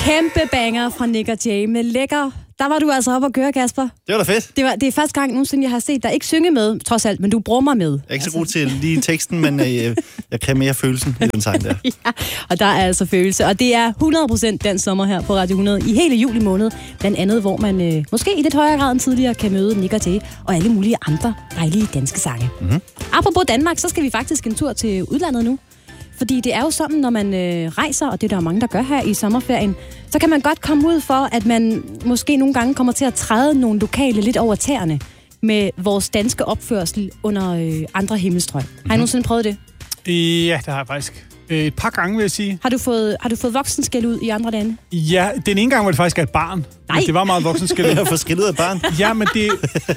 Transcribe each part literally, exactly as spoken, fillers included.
Kæmpe banger fra Nik og Jay med Lækker. Der var du altså oppe at køre, Kasper. Det var da fedt. Det, var, det er første gang nogensinde, jeg har set dig ikke synge med, trods alt, men du brummer med. Jeg er ikke så god til lige teksten, men øh, jeg kan mere følelsen i den sang der. Ja, og der er altså følelse. Og det er hundrede procent den sommer her på Radio hundrede i hele juli måned. Blandt andet, hvor man øh, måske i lidt højere grad end tidligere kan møde Nik og Jay og alle mulige andre dejlige danske sange. Mm-hmm. Apropos Danmark, så skal vi faktisk en tur til udlandet nu. Fordi det er jo sådan, når man øh, rejser, og det er der mange, der gør her i sommerferien, så kan man godt komme ud for, at man måske nogle gange kommer til at træde nogle lokale lidt over tæerne med vores danske opførsel under øh, andre himmelstrøg. Har I mm-hmm. nogensinde prøvet det? Ja, det har jeg faktisk. Et par gange, vil jeg sige. Har du fået, har du fået voksenskæld ud i andre lande? Ja, den ene gang var det faktisk af et barn. Nej. Det var meget voksenskæld ud. Jeg har fået skæld ud af et barn. Ja, men det...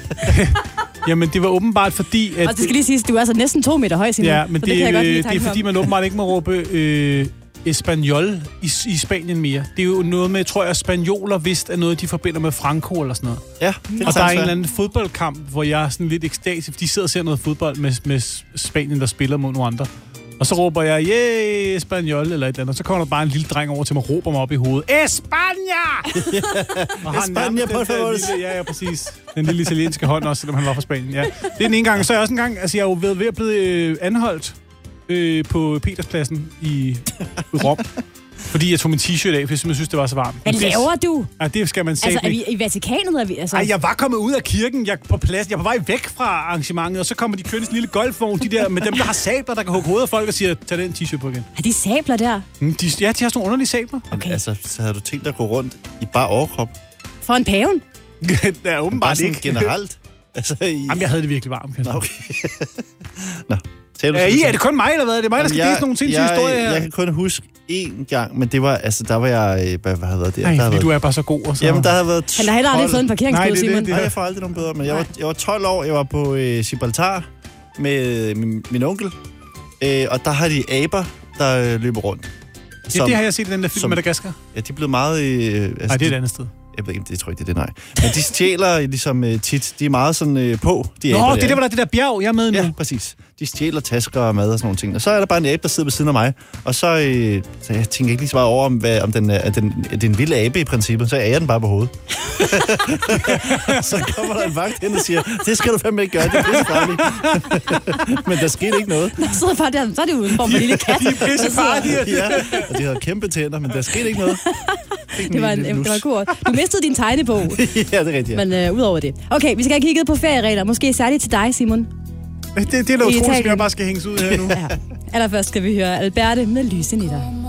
Jamen, det var åbenbart fordi, at... Og det skal lige siges, du er altså næsten to meter høj, Simon. Ja, men det, det, det, det er fordi, man åbenbart ikke må råbe øh, Espanyol i, i Spanien mere. Det er jo noget med, tror jeg, spanioler vist er noget, de forbinder med Franco eller sådan noget. Ja, det og der er en eller anden fodboldkamp, hvor jeg er sådan lidt ekstatisk, fordi de sidder og ser noget fodbold med, med Spanien, der spiller mod nogle andre. Og så råber jeg, yeah, Espanyol, eller et eller andet. Så kommer der bare en lille dreng over til mig og råber mig op i hovedet. Espanja! Og han Espanja, på lille, ja, ja, præcis. Den lille italienske hånd også, selvom han var fra Spanien. Ja. Det er den ene gang. Så er jeg også en gang, altså jeg er jo ved, ved at blive øh, anholdt øh, på Peterspladsen i Rom. Fordi jeg tog min t-shirt af, fordi jeg synes, det var så varmt. Hvad laver du? Ja, det skal man sige. Altså, er vi i Vatikanet? Er vi, altså... Ej, jeg var kommet ud af kirken, jeg på pladsen. Jeg var på vej væk fra arrangementet, og så kommer de kønnes lille golfvogn, de der med dem, der har sabler, der kan hugge hovedet af folk og siger, tag den t-shirt på igen. Har de sabler der? Mm, de, ja, de har sådan nogle underlige sabler. Okay. Altså, så havde du tænkt dig at gå rundt i bare overkrop? For en paven? Det er åbenbart ikke. Generelt? Altså, i... Jamen, jeg havde det virkelig varmt, kanskje. Okay. Nå. Du, er, I, er det kun mig, eller hvad? Det er mig, der skal dele sådan nogle sindssyge historier her. Jeg kan kun huske én gang, men det var, altså, der var jeg, hvad, hvad havde været det? Nej, der fordi været... du er bare så god. Og så... Jamen, der havde været Han har heller aldrig fået en parkeringsbøde, Simon. Nej, det, Nej, jeg får aldrig nogen bøder, men jeg var, jeg var tolv år, jeg var på øh, Gibraltar med min, min onkel, øh, og der har de aber, der øh, løber rundt. Som, ja, det har jeg set i den der film som, Madagaskar. Ja, de er blevet meget... Øh, altså, nej, det er et andet sted. Jeg ved ikke, det tror jeg ikke, det er det, nej. Men de stjæler ligesom uh, tit. De er meget sådan uh, på, de Nå, aber, det er der, var der det der bjerg, jeg er med nu. Ja, præcis. De stjæler tasker og mad og sådan nogle ting. Og så er der bare en abe, der sidder ved siden af mig. Og så, øh, så jeg tænker ikke lige så meget over, om, hvad, om den, er, den, er det en vild abe i princippet. Så er jeg den bare på hovedet. Så kommer der en vagt hen og siger, det skal du fandme ikke gøre, det er pissefarligt. Men der skete ikke noget. Der sidder bare der, så er det udenfor med en lille kat. De er pissefarlige. Ja, og de havde kæmpe tænder, men der skete ikke noget. Det var en, det var god. Du mistede din tegnebog. Ja, det er rigtigt, ja. Men øh, udover det. Okay, vi skal have kigget på ferieregler. Måske særligt til dig, Simon. Det, det er noget utroligt, som jeg bare skal hænges ud her nu. Ja. Allerførst skal vi høre Alberte med Lyse Nitter.